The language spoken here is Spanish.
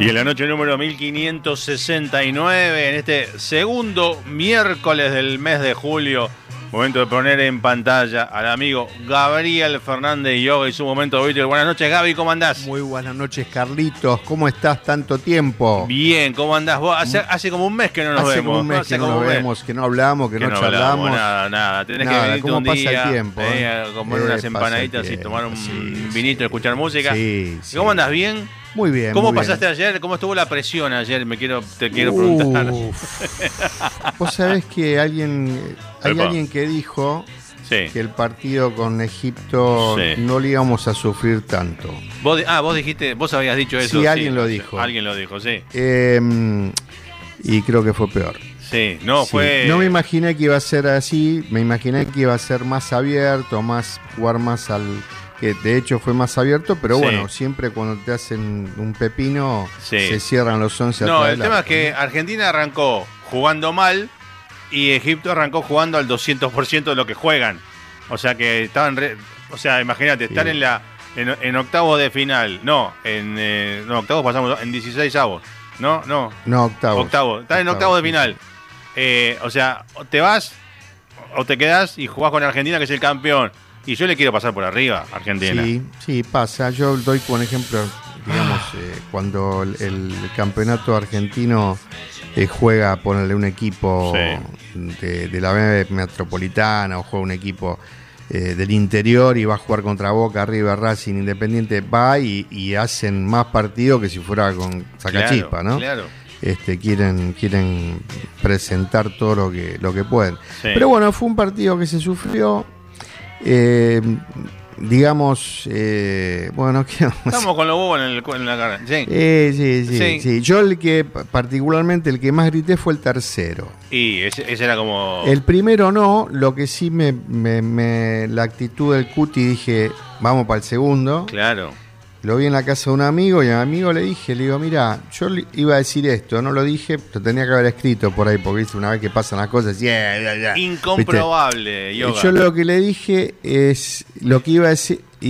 Y en la noche número 1569, en este segundo miércoles del mes de julio, momento de poner en pantalla al amigo Gabriel Fernández Yoga y su momento Beatle. Buenas noches, Gaby, ¿cómo andás? Muy buenas noches, Carlitos. ¿Cómo estás tanto tiempo? Bien, ¿cómo andás vos? Hace como un mes que no nos vemos. Hace como un mes que no nos vemos, que no hablamos, que no charlamos. Nada. Tenés que venirte ¿cómo un pasa día, el tiempo? A comer unas empanaditas y tomar un vinito y escuchar música. Sí. ¿Cómo andás? ¿Bien? Muy bien. ¿Cómo muy pasaste bien. ayer? ¿Cómo estuvo la presión ayer? Te quiero preguntar. Vos sabés que hay alguien que dijo sí, que el partido con Egipto no lo íbamos a sufrir tanto. Vos dijiste, vos habías dicho eso. Sí, alguien lo dijo. Alguien lo dijo, sí. Y creo que fue peor. Sí, no, Sí. fue... No me imaginé que iba a ser así, me imaginé que iba a ser más abierto, jugar más que de hecho fue más abierto, pero sí, bueno, siempre cuando te hacen un pepino sí, se cierran los 11 No, atrás el tema es que Argentina arrancó jugando mal y Egipto arrancó jugando al 200% de lo que juegan. O sea que estaban... imagínate, sí, estar en octavos de final. No, octavos pasamos en 16avos. No, octavos. Están en octavos de final. O sea, te vas o te quedás y jugás con Argentina, que es el campeón. Y yo le quiero pasar por arriba a Argentina. Sí, pasa. Yo doy por ejemplo, digamos, cuando el campeonato argentino juega, ponerle un equipo de la B metropolitana o juega un equipo del interior y va a jugar contra Boca, River, Racing, Independiente, va y hacen más partidos que si fuera con Sacachispa, ¿no? Claro. Quieren presentar todo lo que pueden. Sí. Pero bueno, fue un partido que se sufrió. Digamos, bueno, estamos con los huevos en la cara. Sí. Sí. Yo particularmente el que más grité fue el tercero. Y ese era como... El primero no, lo que sí la actitud del Cuti, dije, vamos para el segundo. Claro. Lo vi en la casa de un amigo y a mi amigo le digo, mira, yo iba a decir esto, no lo dije, lo tenía que haber escrito por ahí, porque ¿viste? Una vez que pasan las cosas, incomprobable, Yoga. Yo lo que le dije es lo que iba a decir.